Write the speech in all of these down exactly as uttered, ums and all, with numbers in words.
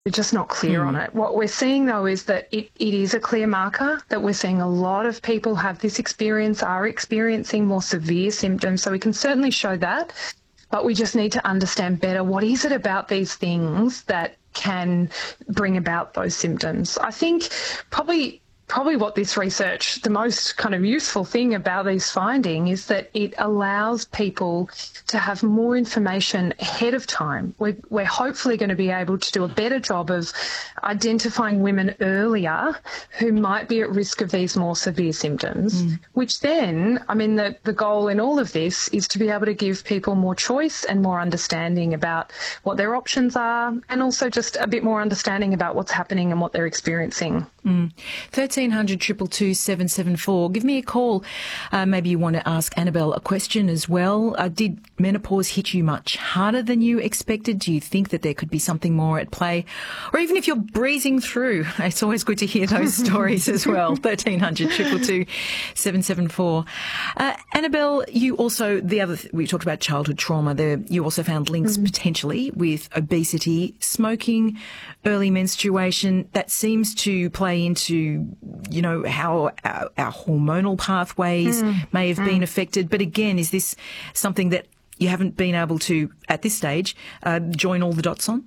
We're just not clear mm. on it. What we're seeing, though, is that it, it is a clear marker, that we're seeing a lot of people have this experience, are experiencing more severe symptoms. So we can certainly show that, but we just need to understand better what is it about these things that can bring about those symptoms. I think probably Probably what this research, the most kind of useful thing about these findings is that it allows people to have more information ahead of time. We're, we're hopefully going to be able to do a better job of identifying women earlier who might be at risk of these more severe symptoms, mm. which then, I mean, the, the goal in all of this is to be able to give people more choice and more understanding about what their options are, and also just a bit more understanding about what's happening and what they're experiencing. Mm. thirteen hundred, two two two, seven seven four. Give me a call. Uh, maybe you want to ask Annabelle a question as well. Uh, did menopause hit you much harder than you expected? Do you think that there could be something more at play? Or even if you're breezing through, it's always good to hear those stories as well. thirteen hundred, two two two, seven seven four. Uh, Annabelle, you also, the other, th- we talked about childhood trauma there. You also found links mm-hmm. potentially with obesity, smoking, early menstruation. That seems to play into, you know, how our, our hormonal pathways mm. may have mm. been affected. But again, is this something that you haven't been able to, at this stage, uh, join all the dots on?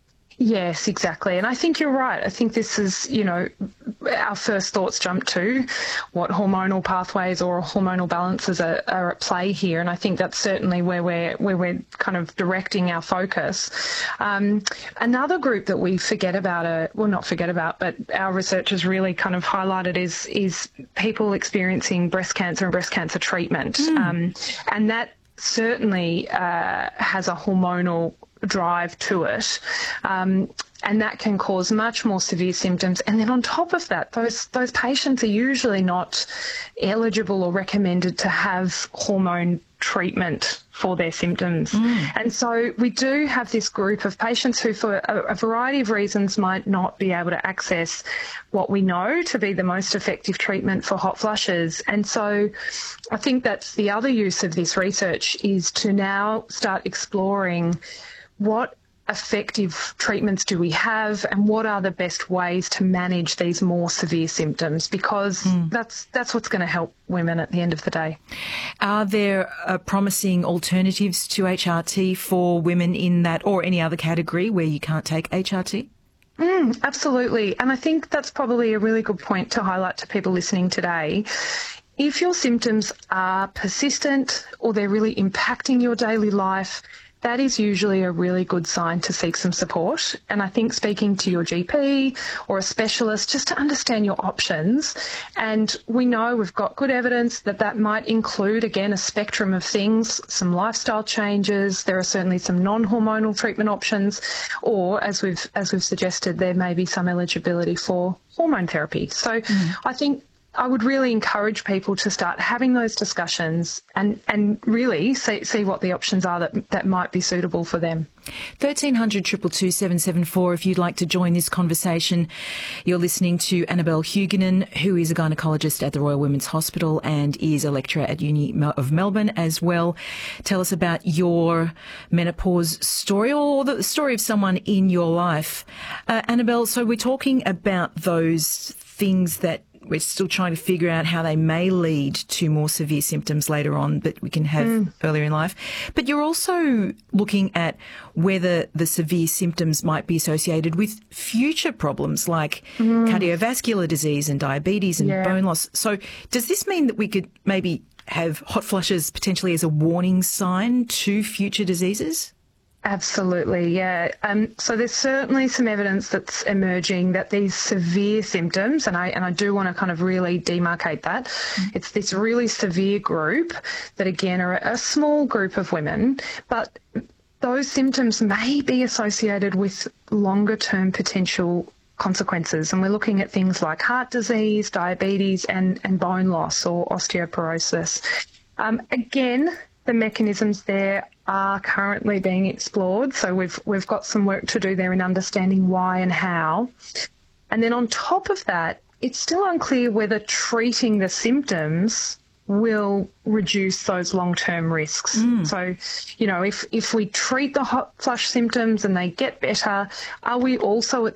Yes, exactly. And I think you're right. I think this is, you know, our first thoughts jump to what hormonal pathways or hormonal balances are, are at play here. And I think that's certainly where we're, where we're kind of directing our focus. Um, another group that we forget about, uh, well, not forget about, but our research has really kind of highlighted is, is people experiencing breast cancer and breast cancer treatment. Mm. Um, and that certainly uh, has a hormonal drive to it, um, and that can cause much more severe symptoms. And then on top of that, those those patients are usually not eligible or recommended to have hormone treatment for their symptoms. Mm. And so we do have this group of patients who, for a, a variety of reasons, might not be able to access what we know to be the most effective treatment for hot flushes. And so I think that's the other use of this research, is to now start exploring what effective treatments do we have and what are the best ways to manage these more severe symptoms, because mm. that's that's what's going to help women at the end of the day. Are there uh, promising alternatives to H R T for women in that or any other category where you can't take H R T? Mm, absolutely. And I think that's probably a really good point to highlight to people listening today. If your symptoms are persistent or they're really impacting your daily life, that is usually a really good sign to seek some support. And I think speaking to your G P or a specialist just to understand your options. And we know we've got good evidence that that might include, again, a spectrum of things, some lifestyle changes. There are certainly some non-hormonal treatment options, or as we've as we've suggested, there may be some eligibility for hormone therapy. So mm. I think I would really encourage people to start having those discussions and, and really see, see what the options are that, that might be suitable for them. thirteen hundred, two two two, seven seven four if you'd like to join this conversation. You're listening to Annabelle Huguenin, who is a gynaecologist at the Royal Women's Hospital and is a lecturer at Uni of Melbourne as well. Tell us about your menopause story, or the story of someone in your life. Uh, Annabelle, so we're talking about those things that we're still trying to figure out how they may lead to more severe symptoms later on that we can have mm. earlier in life. But you're also looking at whether the severe symptoms might be associated with future problems like mm. cardiovascular disease and diabetes and yeah. bone loss. So does this mean that we could maybe have hot flushes potentially as a warning sign to future diseases? Absolutely, yeah. Um, so there's certainly some evidence that's emerging that these severe symptoms, and I and I do want to kind of really demarcate that, mm. it's this really severe group that, again, are a small group of women, but those symptoms may be associated with longer-term potential consequences. And we're looking at things like heart disease, diabetes, and, and bone loss or osteoporosis. Um, again, the mechanisms there are currently being explored, so we've we've got some work to do there in understanding why and how. And then on top of that, it's still unclear whether treating the symptoms will reduce those long-term risks. Mm. So, you know, if, if we treat the hot flush symptoms and they get better, are we also at